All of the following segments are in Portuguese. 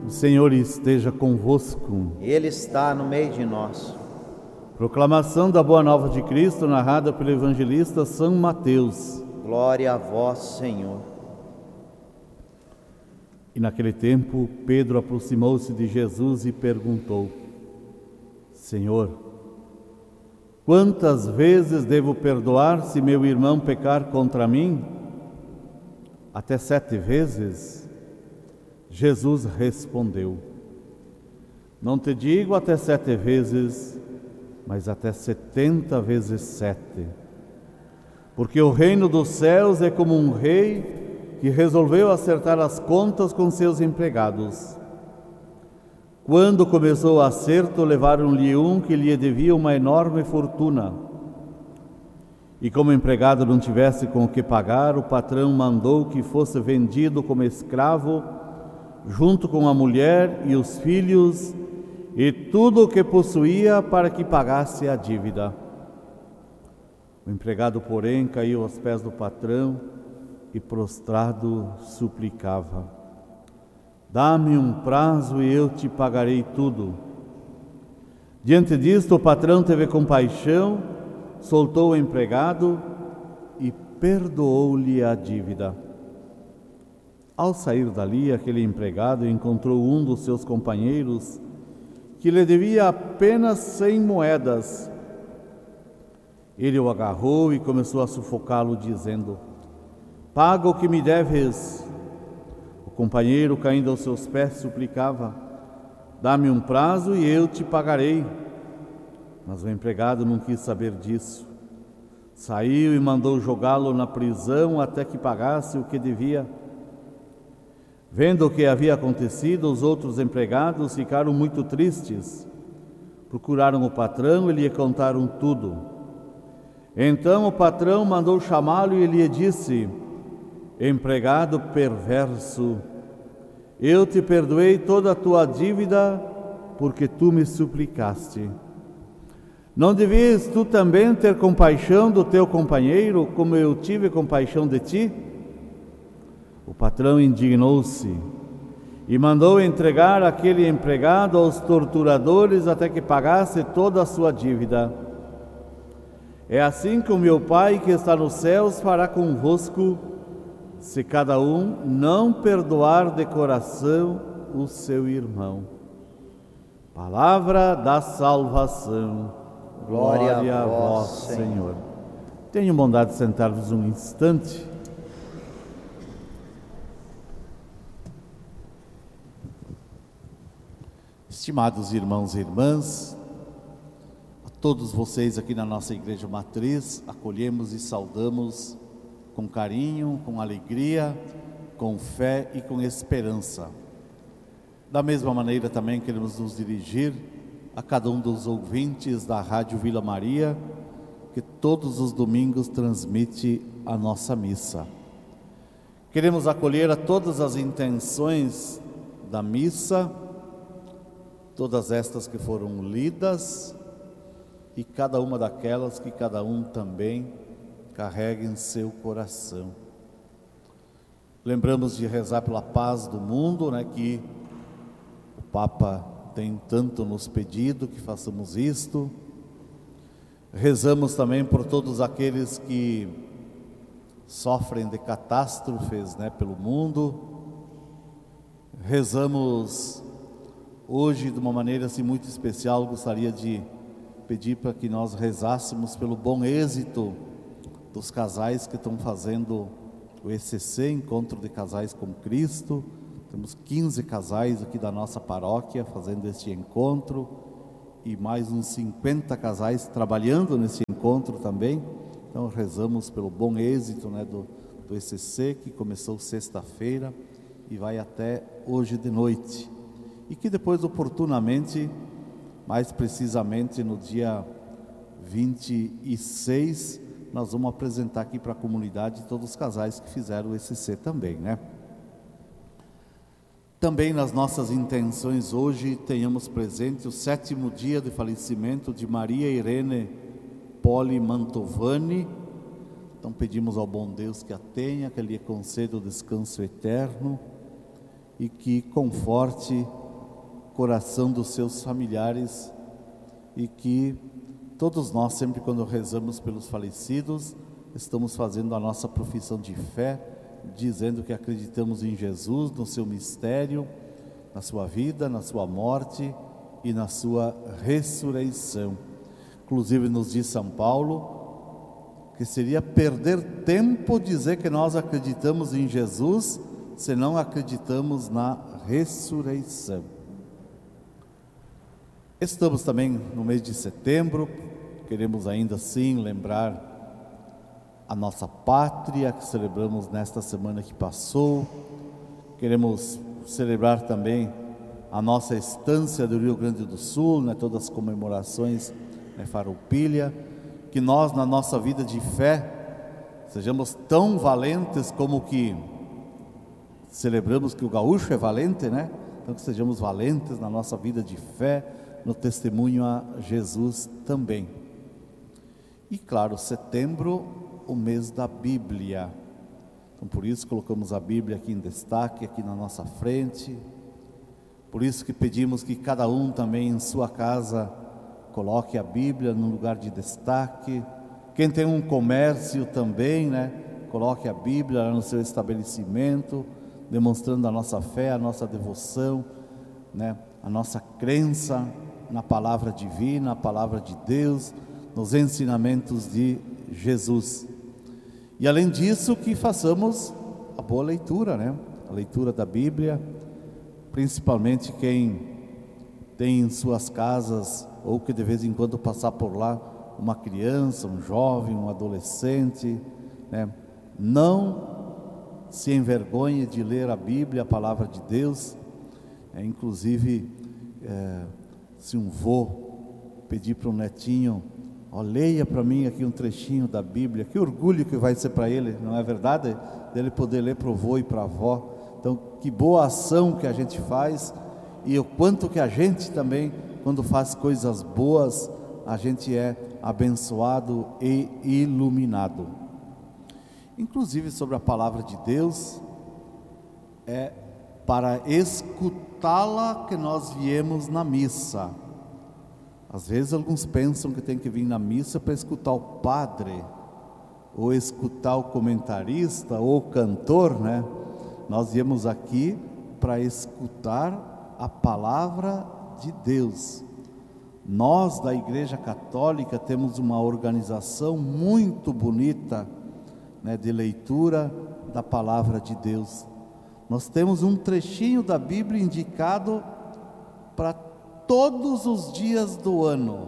O Senhor esteja convosco. Ele está no meio de nós. Proclamação da Boa Nova de Cristo, narrada pelo evangelista São Mateus. Glória a vós, Senhor. E naquele tempo, Pedro aproximou-se de Jesus e perguntou: Senhor, quantas vezes devo perdoar se meu irmão pecar contra mim? Até 7 vezes? Jesus respondeu: Não te digo até 7 vezes, mas até 70 vezes 7. Porque o reino dos céus é como um rei que resolveu acertar as contas com seus empregados. Quando começou o acerto, levaram-lhe um que lhe devia uma enorme fortuna. E como o empregado não tivesse com o que pagar, o patrão mandou que fosse vendido como escravo, junto com a mulher e os filhos e tudo o que possuía, para que pagasse a dívida. O empregado, porém, caiu aos pés do patrão e, prostrado, suplicava: Dá-me um prazo e eu te pagarei tudo. Diante disto, o patrão teve compaixão, soltou o empregado e perdoou-lhe a dívida. Ao sair dali, aquele empregado encontrou um dos seus companheiros que lhe devia apenas 100 moedas. Ele o agarrou e começou a sufocá-lo, dizendo: Paga o que me deves. O companheiro, caindo aos seus pés, suplicava: Dá-me um prazo e eu te pagarei. Mas o empregado não quis saber disso. Saiu e mandou jogá-lo na prisão até que pagasse o que devia. Vendo o que havia acontecido, os outros empregados ficaram muito tristes. Procuraram o patrão e lhe contaram tudo. Então o patrão mandou chamá-lo e lhe disse: Empregado perverso, eu te perdoei toda a tua dívida porque tu me suplicaste. Não devias tu também ter compaixão do teu companheiro, como eu tive compaixão de ti? O patrão indignou-se e mandou entregar aquele empregado aos torturadores até que pagasse toda a sua dívida. É assim que o meu Pai que está nos céus fará convosco, se cada um não perdoar de coração o seu irmão. Palavra da salvação. Glória a vós, Senhor. Tenham bondade de sentar-vos um instante. Estimados irmãos e irmãs, a todos vocês aqui na nossa Igreja Matriz, acolhemos e saudamos com carinho, com alegria, com fé e com esperança. Da mesma maneira também queremos nos dirigir a cada um dos ouvintes da Rádio Vila Maria, que todos os domingos transmite a nossa missa. Queremos acolher a todas as intenções da missa, todas estas que foram lidas e cada uma daquelas que cada um também carrega em seu coração. Lembramos de rezar pela paz do mundo, que o Papa tem tanto nos pedido que façamos isto. Rezamos também por todos aqueles que sofrem de catástrofes, pelo mundo. Rezamos hoje, de uma maneira assim muito especial, gostaria de pedir para que nós rezássemos pelo bom êxito dos casais que estão fazendo o ECC, Encontro de Casais com Cristo. Temos 15 casais aqui da nossa paróquia fazendo este encontro e mais uns 50 casais trabalhando nesse encontro também. Então rezamos pelo bom êxito do ECC, que começou sexta-feira e vai até hoje de noite. E que depois, oportunamente, mais precisamente no dia 26, nós vamos apresentar aqui para a comunidade todos os casais que fizeram o ECC também, Também nas nossas intenções hoje tenhamos presente o 7º dia de falecimento de Maria Irene Poli Mantovani. Então pedimos ao bom Deus que a tenha, que lhe conceda o descanso eterno e que conforte coração dos seus familiares, e que todos nós, sempre quando rezamos pelos falecidos, estamos fazendo a nossa profissão de fé, dizendo que acreditamos em Jesus, no seu mistério, na sua vida, na sua morte e na sua ressurreição. Inclusive nos diz São Paulo que seria perder tempo dizer que nós acreditamos em Jesus se não acreditamos na ressurreição. Estamos também no mês de setembro, queremos ainda sim lembrar a nossa pátria, que celebramos nesta semana que passou. Queremos celebrar também a nossa estância do Rio Grande do Sul, todas as comemorações, Farroupilha. Que nós, na nossa vida de fé, sejamos tão valentes como que celebramos que o gaúcho é valente, Então que sejamos valentes na nossa vida de fé, no testemunho a Jesus também. E claro, setembro, o mês da Bíblia. Então por isso colocamos a Bíblia aqui em destaque, aqui na nossa frente. Por isso que pedimos que cada um também em sua casa coloque a Bíblia no lugar de destaque. Quem tem um comércio também, coloque a Bíblia lá no seu estabelecimento, demonstrando a nossa fé, a nossa devoção, a nossa crença na palavra divina, a palavra de Deus, nos ensinamentos de Jesus. E além disso, que façamos a boa leitura, a leitura da Bíblia, principalmente quem tem em suas casas, ou que de vez em quando passar por lá, uma criança, um jovem, um adolescente, não se envergonhe de ler a Bíblia, a palavra de Deus. Inclusive, se um vô pedir para um netinho, leia para mim aqui um trechinho da Bíblia, que orgulho que vai ser para ele, não é verdade? Dele poder ler para o vô e para a avó. Então, que boa ação que a gente faz, e o quanto que a gente também, quando faz coisas boas, a gente é abençoado e iluminado. Inclusive sobre a palavra de Deus, é para escutá-la que nós viemos na missa. Às vezes alguns pensam que tem que vir na missa para escutar o padre, ou escutar o comentarista, ou o cantor, Nós viemos aqui para escutar a palavra de Deus. Nós da Igreja Católica temos uma organização muito bonita, de leitura da palavra de Deus. Nós temos um trechinho da Bíblia indicado para todos os dias do ano,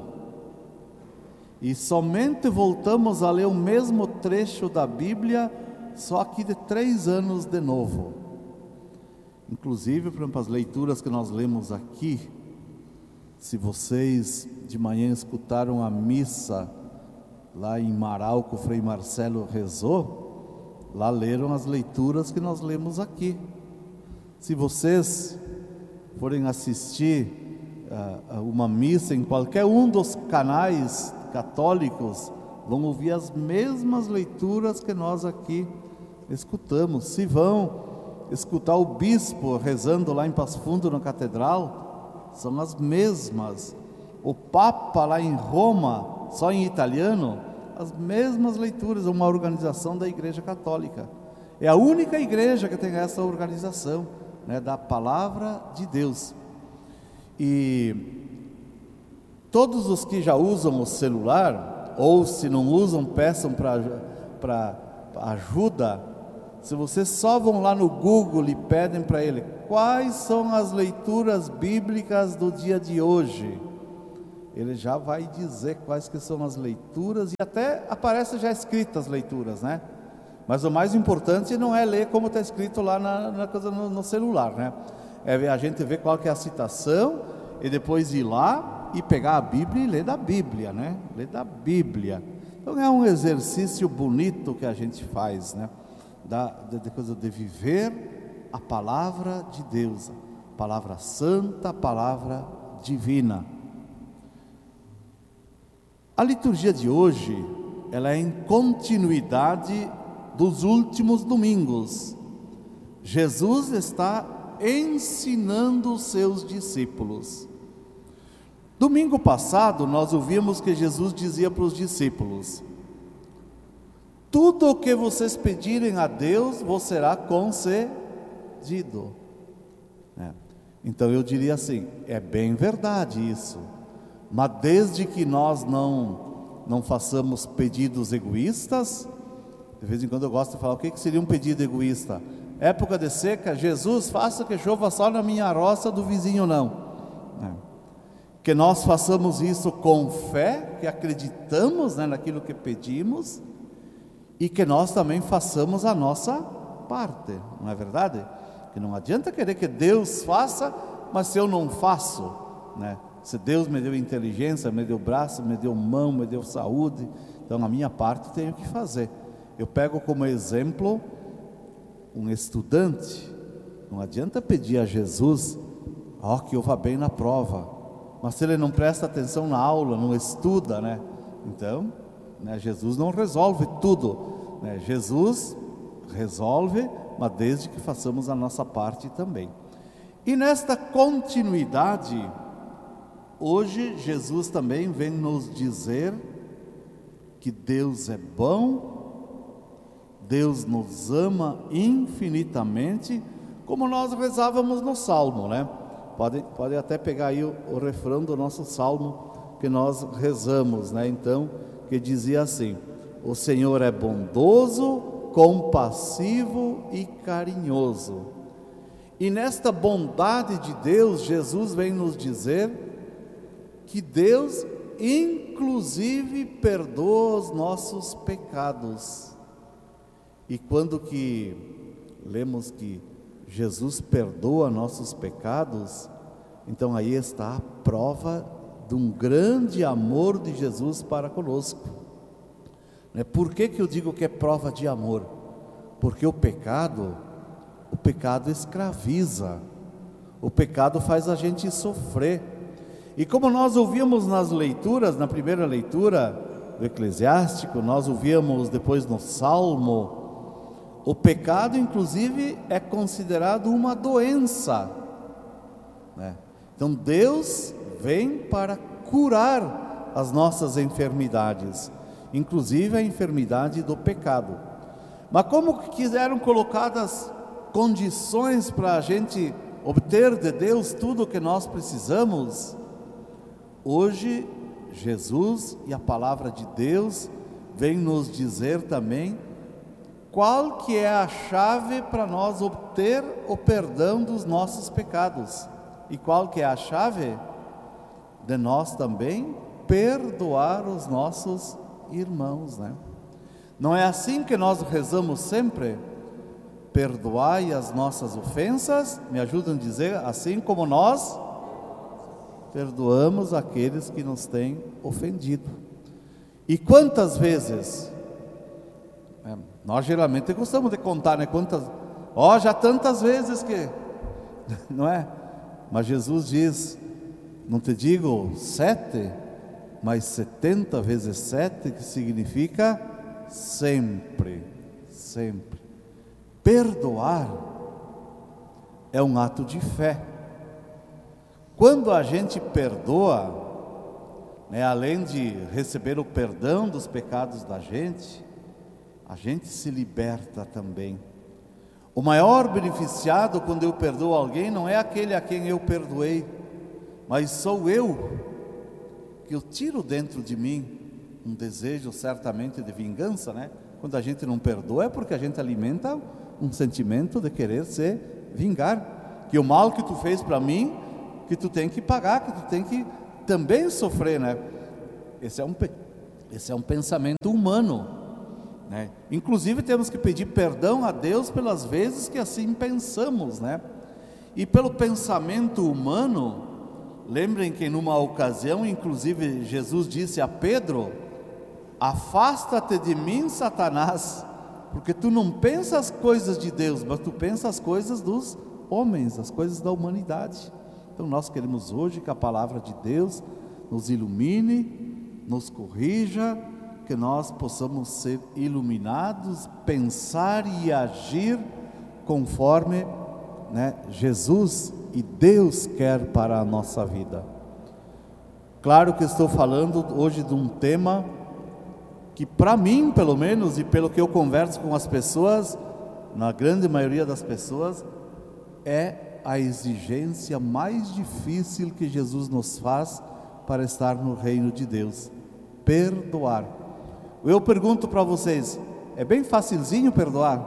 e somente voltamos a ler o mesmo trecho da Bíblia só que de 3 anos de novo. Inclusive, por exemplo, as leituras que nós lemos aqui, se vocês de manhã escutaram a missa lá em Marau, que o Frei Marcelo rezou, lá leram as leituras que nós lemos aqui. Se vocês forem assistir uma missa em qualquer um dos canais católicos, vão ouvir as mesmas leituras que nós aqui escutamos. Se vão escutar o bispo rezando lá em Passo Fundo na catedral, são as mesmas. O Papa lá em Roma, só em italiano, as mesmas leituras. Uma organização da Igreja Católica. É a única igreja que tem essa organização, da palavra de Deus. E todos os que já usam o celular, ou se não usam, peçam para ajuda. Se vocês só vão lá no Google e pedem para ele quais são as leituras bíblicas do dia de hoje, ele já vai dizer quais que são as leituras, e até aparece já escritas as leituras, Mas o mais importante não é ler como está escrito lá no celular, É a gente ver qual que é a citação, e depois ir lá e pegar a Bíblia e ler da Bíblia, Ler da Bíblia. Então é um exercício bonito que a gente faz, de viver a palavra de Deus, a palavra santa, a palavra divina. A liturgia de hoje, ela é em continuidade dos últimos domingos. Jesus está ensinando os seus discípulos. Domingo passado nós ouvimos que Jesus dizia para os discípulos: tudo o que vocês pedirem a Deus vos será concedido. Então eu diria assim, é bem verdade isso, mas desde que nós não façamos pedidos egoístas. De vez em quando eu gosto de falar, o que seria um pedido egoísta? Época de seca, Jesus, faça que chova só na minha roça, do vizinho não. Que nós façamos isso com fé, que acreditamos, naquilo que pedimos, e que nós também façamos a nossa parte, não é verdade? Que não adianta querer que Deus faça, mas se eu não faço, se Deus me deu inteligência, me deu braço, me deu mão, me deu saúde, então a minha parte eu tenho que fazer. Eu pego como exemplo um estudante. Não adianta pedir a Jesus que eu vá bem na prova, mas se ele não presta atenção na aula, não estuda, então, Jesus não resolve tudo, Jesus resolve, mas desde que façamos a nossa parte também. E nesta continuidade, hoje Jesus também vem nos dizer que Deus é bom, Deus nos ama infinitamente, como nós rezávamos no Salmo, Pode até pegar aí o refrão do nosso Salmo que nós rezamos, Então, que dizia assim: o Senhor é bondoso, compassivo e carinhoso. E nesta bondade de Deus, Jesus vem nos dizer que Deus inclusive perdoa os nossos pecados. E quando que lemos que Jesus perdoa nossos pecados, então aí está a prova de um grande amor de Jesus para conosco. Por que eu digo que é prova de amor? Porque o pecado escraviza, o pecado faz a gente sofrer. E como nós ouvimos nas leituras, na primeira leitura do Eclesiástico, nós ouvimos depois no Salmo, o pecado inclusive é considerado uma doença, Então Deus vem para curar as nossas enfermidades, inclusive a enfermidade do pecado. Mas como quiseram colocadas condições para a gente obter de Deus tudo o que nós precisamos, hoje Jesus e a palavra de Deus vem nos dizer também qual que é a chave para nós obter o perdão dos nossos pecados. E qual que é a chave? De nós também perdoar os nossos irmãos, Não é assim que nós rezamos sempre? Perdoai as nossas ofensas, me ajudam a dizer, assim como nós perdoamos aqueles que nos têm ofendido. E quantas vezes? Nós geralmente gostamos de contar, quantas, já tantas vezes que, não é? Mas Jesus diz, não te digo 7, mas 70 vezes 7, que significa sempre, sempre. Perdoar é um ato de fé. Quando a gente perdoa, além de receber o perdão dos pecados da gente, a gente se liberta também. O maior beneficiado quando eu perdoo alguém não é aquele a quem eu perdoei, mas sou eu, que eu tiro dentro de mim um desejo certamente de vingança, Quando a gente não perdoa é porque a gente alimenta um sentimento de querer se vingar, que o mal que tu fez para mim, que tu tem que pagar, que tu tem que também sofrer, Esse é um pensamento humano, Inclusive temos que pedir perdão a Deus pelas vezes que assim pensamos, E pelo pensamento humano, lembrem que numa ocasião, inclusive Jesus disse a Pedro: afasta-te de mim, Satanás, porque tu não pensas as coisas de Deus, mas tu pensas as coisas dos homens, as coisas da humanidade. Então nós queremos hoje que a palavra de Deus nos ilumine, nos corrija, que nós possamos ser iluminados, pensar e agir conforme né, Jesus e Deus quer para a nossa vida. Claro que estou falando hoje de um tema que, para mim, pelo menos, e pelo que eu converso com as pessoas, na grande maioria das pessoas, é a exigência mais difícil que Jesus nos faz para estar no reino de Deus: perdoar. Eu pergunto para vocês, é bem facilzinho perdoar?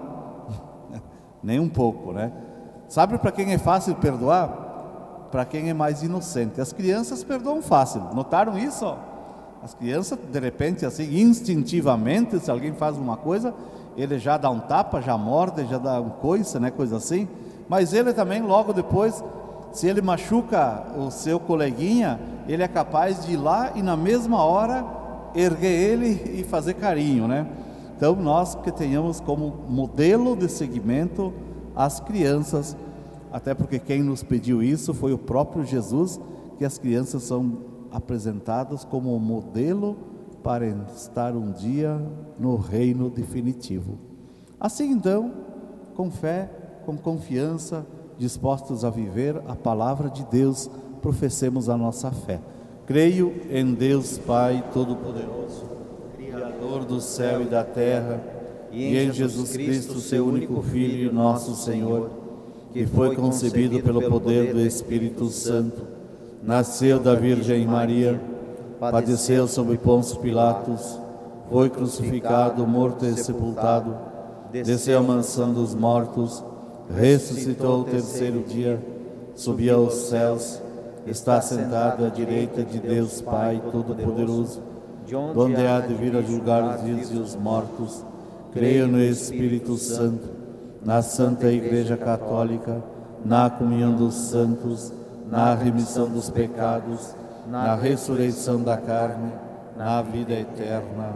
Nem um pouco, né? Sabe para quem é fácil perdoar? Para quem é mais inocente. As crianças perdoam fácil, notaram isso? As crianças, de repente, assim, instintivamente, se alguém faz uma coisa, ele já dá um tapa, já morde, já dá um coice, né, coisa assim. Mas ele também, logo depois, se ele machuca o seu coleguinha, ele é capaz de ir lá e na mesma hora erguer ele e fazer carinho, né? Então nós que tenhamos como modelo de seguimento as crianças, até porque quem nos pediu isso foi o próprio Jesus, que as crianças são apresentadas como modelo para estar um dia no reino definitivo. Assim então, com fé, com confiança, dispostos a viver a palavra de Deus, professemos a nossa fé. Creio em Deus Pai Todo-Poderoso, Criador do céu e da terra, e em Jesus Cristo, seu único Filho, nosso Senhor, que foi concebido pelo poder do Espírito Santo, nasceu da Virgem Maria, padeceu sob Pôncio Pilatos, foi crucificado, morto e sepultado, desceu à mansão dos mortos, ressuscitou ao terceiro dia, subiu aos céus, está sentado à direita de Deus Pai Todo-Poderoso, donde há de vir a julgar os vivos e os mortos. Creio no Espírito Santo, na Santa Igreja Católica, na comunhão dos santos, na remissão dos pecados, na ressurreição da carne, na vida eterna.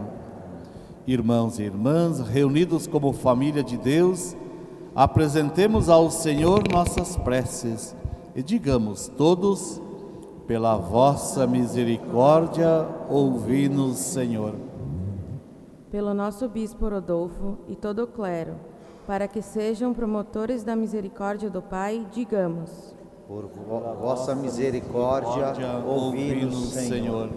Irmãos e irmãs, reunidos como família de Deus, apresentemos ao Senhor nossas preces e digamos todos: pela vossa misericórdia, ouvi-nos, Senhor. Pelo nosso Bispo Rodolfo e todo o clero, para que sejam promotores da misericórdia do Pai, digamos: por vossa misericórdia, ouvi-nos, Senhor.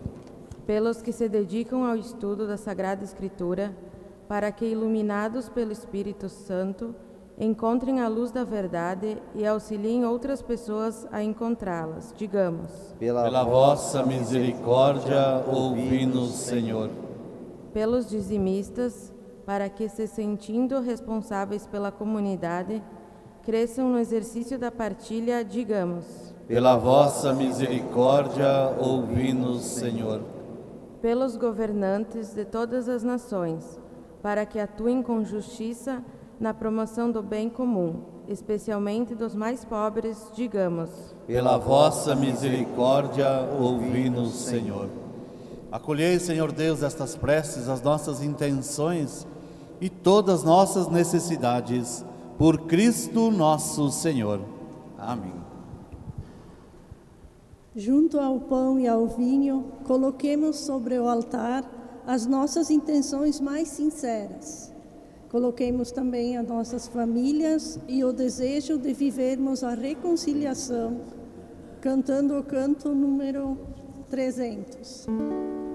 Pelos que se dedicam ao estudo da Sagrada Escritura, para que, iluminados pelo Espírito Santo, encontrem a luz da verdade e auxiliem outras pessoas a encontrá-las, digamos: pela vossa misericórdia, ouvi-nos, Senhor. Pelos dizimistas, para que, se sentindo responsáveis pela comunidade, cresçam no exercício da partilha, digamos: pela vossa misericórdia, ouvi-nos, Senhor. Pelos governantes de todas as nações, para que atuem com justiça na promoção do bem comum, especialmente dos mais pobres, digamos: pela vossa misericórdia, ouvi-nos, Senhor. Acolhei, Senhor Deus, estas preces, as nossas intenções e todas as nossas necessidades, por Cristo nosso Senhor. Amém. Junto ao pão e ao vinho, coloquemos sobre o altar as nossas intenções mais sinceras. Coloquemos também as nossas famílias e o desejo de vivermos a reconciliação, cantando o canto número 300.